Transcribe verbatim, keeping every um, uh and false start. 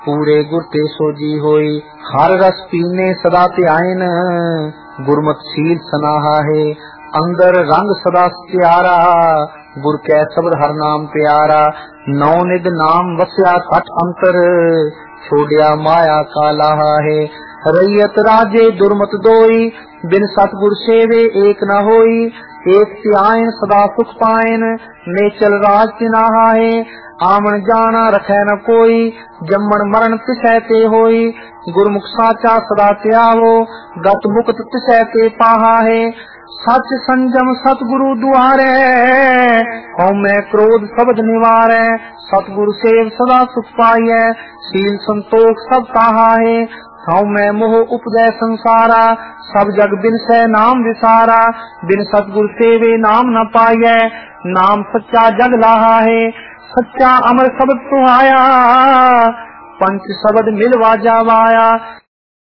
पूरे गुर ते सोजी होई। हर रस पीने सदा ध्यान, गुरमत शील सनाहा है। अंदर रंग सदा प्यारा, गुर कै शब्द हर नाम प्यारा। नौ निध नाम वस्या सठ अंतर, छोड़िया माया का लाहा है। रैयत राजे दुर्मत दोई, बिन सतगुर सेवे एक न होई। एक त्यायन सदा सुख पायन, नेचल राज तिनाहा है। आमन जाना रखे न कोई, जम्मन मरण तिसै ते होई। गुरमुख साचा सदा त्यावो, गत मुक्त तिसै ते पाहा है। सच संजम सतगुरु दुआरे, हौमै क्रोध शब्द निवारै। सतगुरु सेव सदा सुख पाइयै, शील संतोष सब ताहा है। हौमै मोह उपजै संसारा, सब जग बिन सै नाम विसारा। बिन सतगुरु सेवे नाम न पाइयै, नाम सच्चा जग लाहा है। सच्चा अमर शब्द सुहाया, पंच शब्द मिल वाजा वाया।